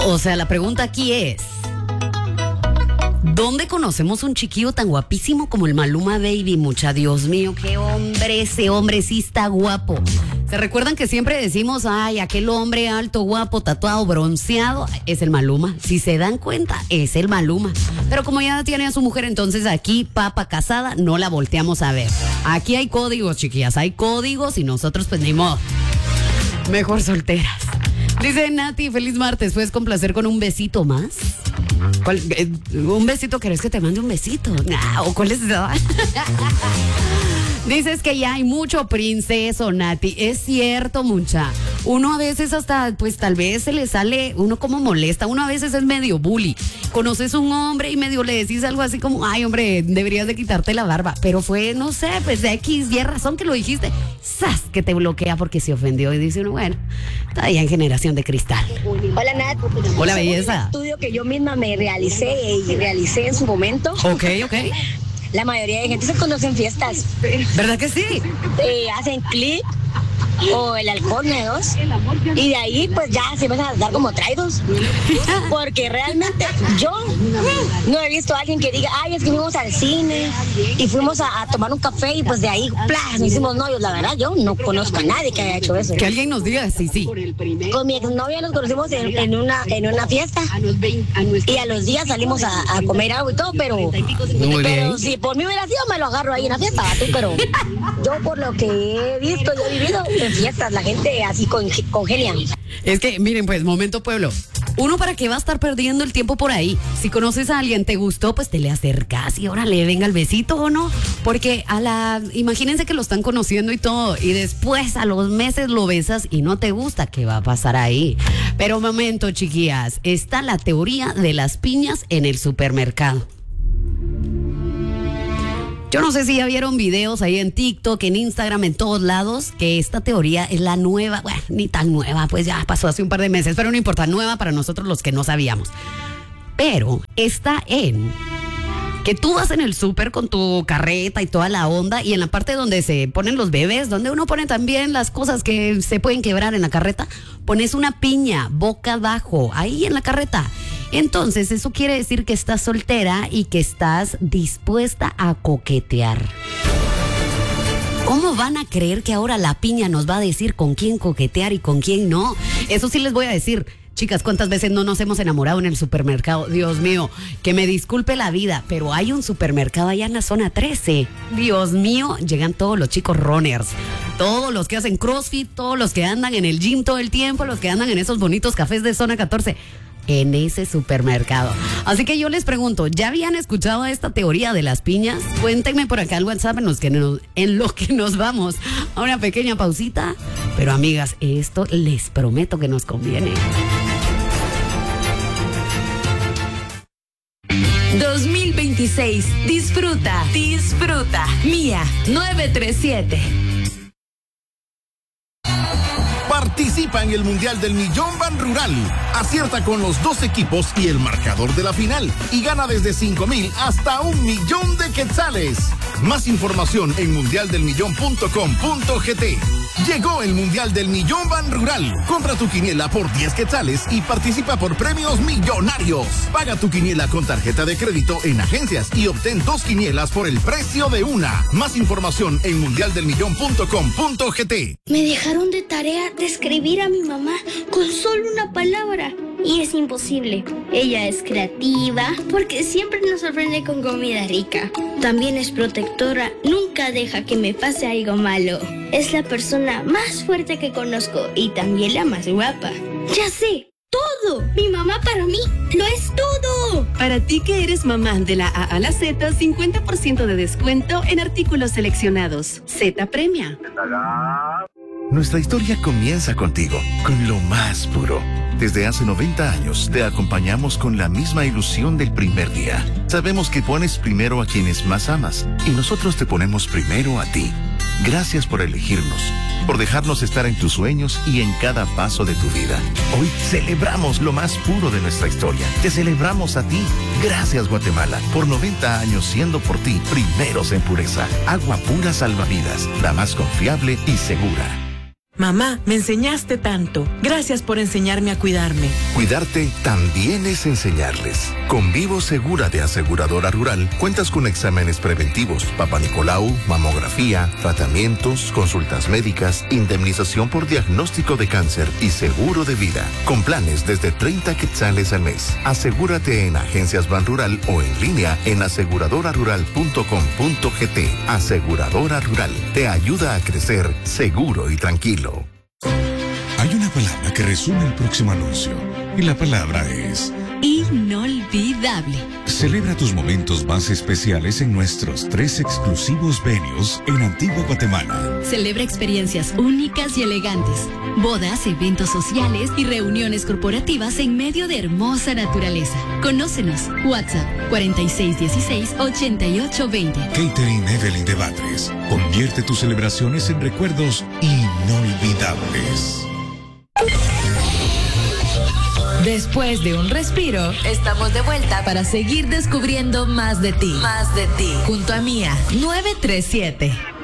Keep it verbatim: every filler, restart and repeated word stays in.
O sea, la pregunta aquí es, ¿dónde conocemos un chiquillo tan guapísimo como el Maluma Baby, mucha? Dios mío, qué hombre, ese hombre sí está guapo. ¿Se recuerdan que siempre decimos, ay, aquel hombre alto, guapo, tatuado, bronceado? Es el Maluma. Si se dan cuenta, es el Maluma. Pero como ya tiene a su mujer, entonces aquí, papa casada, no la volteamos a ver. Aquí hay códigos, chiquillas, hay códigos y nosotros pues ni modo. Mejor solteras. Dice Nati, feliz martes, ¿puedes complacer con un besito más? ¿Cuál, eh, ¿Un besito? ¿Querés que te mande un besito? Nah, ¿o cuál es esa? Dices que ya hay mucho princeso, Nati. Es cierto, mucha. Uno a veces hasta, pues tal vez se le sale, uno como molesta, uno a veces es medio bully. Conoces un hombre y medio le decís algo así como, ay, hombre, deberías de quitarte la barba. Pero fue, no sé, pues de X, Y razón que lo dijiste. ¡Sas! Que te bloquea porque se ofendió y dice uno, bueno, está ya en generación de cristal. Hola, Nat. Hola, belleza. Un estudio que yo misma me realicé y realicé en su momento. Ok, ok. La mayoría de gente se conoce en fiestas. ¿Verdad que sí? Eh, hacen clic o el alcohol, ¿no? Y de ahí pues ya se empiezan a dar como traídos. Porque realmente yo no he visto a alguien que diga, ay, es que fuimos al cine y fuimos a, a tomar un café y pues de ahí, ¡plas!, nos hicimos novios. La verdad, yo no conozco a nadie que haya hecho eso. Que alguien nos diga, sí, sí. Con mi exnovia nos conocimos en, en, una, en una fiesta y a los días salimos a, a comer algo y todo, pero, Muy pero bien. si por mí hubiera sido, me lo agarro ahí en la fiesta, tú, pero yo por lo que he visto y he vivido en fiestas, la gente así con, congenia. Es que, miren, pues, momento pueblo. Uno, ¿para qué va a estar perdiendo el tiempo por ahí? Si conoces a alguien, te gustó, pues te le acercas y órale, venga el besito o no. Porque a la, imagínense que lo están conociendo y todo, y después a los meses lo besas y no te gusta, ¿qué va a pasar ahí? Pero momento, chiquillas, está la teoría de las piñas en el supermercado. Yo no sé si ya vieron videos ahí en TikTok, en Instagram, en todos lados, que esta teoría es la nueva, bueno, ni tan nueva, pues ya pasó hace un par de meses, pero no importa, nueva para nosotros los que no sabíamos. Pero está en que tú vas en el súper con tu carreta y toda la onda, y en la parte donde se ponen los bebés, donde uno pone también las cosas que se pueden quebrar en la carreta, pones una piña boca abajo, ahí en la carreta. Entonces, eso quiere decir que estás soltera y que estás dispuesta a coquetear. ¿Cómo van a creer que ahora la piña nos va a decir con quién coquetear y con quién no? Eso sí les voy a decir. Chicas, ¿cuántas veces no nos hemos enamorado en el supermercado? Dios mío, que me disculpe la vida, pero hay un supermercado allá en la zona trece. Dios mío, llegan todos los chicos runners, todos los que hacen CrossFit, todos los que andan en el gym todo el tiempo, los que andan en esos bonitos cafés de zona catorce. En ese supermercado. Así que yo les pregunto, ¿ya habían escuchado esta teoría de las piñas? Cuéntenme por acá al WhatsApp en, los que nos, en lo que nos vamos a una pequeña pausita. Pero amigas, esto les prometo que nos conviene. dos mil veintiséis. Disfruta, disfruta. Mía, nueve tres siete. Participa en el Mundial del Millón Ban Rural. Acierta con los dos equipos y el marcador de la final. Y gana desde cinco mil hasta un millón de quetzales. Más información en mundial del millón punto com punto gt. Llegó el Mundial del Millón Ban Rural. Compra tu quiniela por diez quetzales y participa por premios millonarios. Paga tu quiniela con tarjeta de crédito en agencias y obtén dos quinielas por el precio de una. Más información en mundial del millón punto com punto gt. Me dejaron de tarea de escribir a mi mamá con solo una palabra. Y es imposible. Ella es creativa porque siempre nos sorprende con comida rica. También es protectora, nunca deja que me pase algo malo. Es la persona más fuerte que conozco y también la más guapa. ¡Ya sé! ¡Todo! Mi mamá para mí lo es todo. Para ti que eres mamá de la A a la Z, cincuenta por ciento de descuento en artículos seleccionados. Z premia. Nuestra historia comienza contigo, con lo más puro. Desde hace noventa años te acompañamos con la misma ilusión del primer día. Sabemos que pones primero a quienes más amas y nosotros te ponemos primero a ti. Gracias por elegirnos, por dejarnos estar en tus sueños y en cada paso de tu vida. Hoy celebramos lo más puro de nuestra historia. Te celebramos a ti. Gracias, Guatemala, por noventa años siendo por ti primeros en pureza. Agua pura salvavidas, la más confiable y segura. Mamá, me enseñaste tanto. Gracias por enseñarme a cuidarme. Cuidarte también es enseñarles. Con Vivo Segura de Aseguradora Rural, cuentas con exámenes preventivos, Papa Nicolau, mamografía, tratamientos, consultas médicas, indemnización por diagnóstico de cáncer y seguro de vida. Con planes desde treinta quetzales al mes. Asegúrate en Agencias Banrural o en línea en aseguradora rural punto com punto gt. Aseguradora Rural te ayuda a crecer seguro y tranquilo. Hay una palabra que resume el próximo anuncio y la palabra es inolvidable. Celebra tus momentos más especiales en nuestros tres exclusivos venues en Antigua Guatemala. Celebra experiencias únicas y elegantes, bodas, eventos sociales y reuniones corporativas en medio de hermosa naturaleza. Conócenos. WhatsApp cuarenta y seis dieciséis ochenta y ocho veinte. Catering Evelyn de Batres. Convierte tus celebraciones en recuerdos inolvidables. Después de un respiro, estamos de vuelta para seguir descubriendo más de ti. Más de ti. Junto a Mía, nueve tres siete.